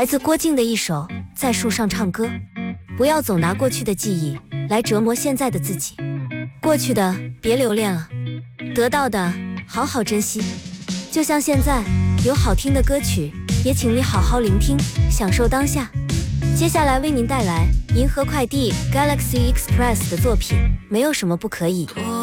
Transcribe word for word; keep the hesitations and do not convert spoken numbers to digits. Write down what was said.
来自郭靖的一首《在树上唱歌》。不要总拿过去的记忆来折磨现在的自己，过去的别留恋了，得到的好好珍惜。就像现在有好听的歌曲，也请你好好聆听，享受当下。接下来为您带来银河快递 Galaxy Express 的作品《没有什么不可以》。